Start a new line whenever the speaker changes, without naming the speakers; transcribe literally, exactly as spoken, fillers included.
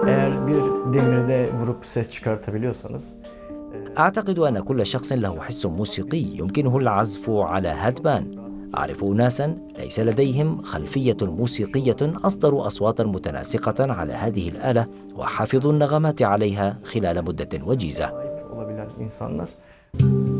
Eğer bir demirde vurup ses çıkartabiliyorsanız.
أعتقد أن كل شخص له حس موسيقي يمكنه العزف على هدبان. أعرف أناسا ليس لديهم خلفية موسيقية أصدروا أصواتا متناسقة على هذه الآلة وحفظوا النغمات عليها خلال مدة وجيزة.
Olabilen insanlar.